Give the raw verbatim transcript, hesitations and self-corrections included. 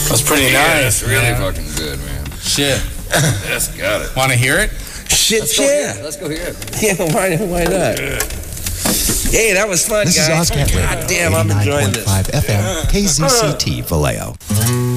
That's pretty Yeah, nice. that's really man. fucking good, man. Shit. That's got it. Want to hear it? Shit, Let's go hear yeah. it. Let's go hear it. Yeah, why, why not? Hey, that was fun, This guys. is Ozcat Radio, God damn, I'm enjoying this. eighty-nine point five F M, K Z C T, Vallejo.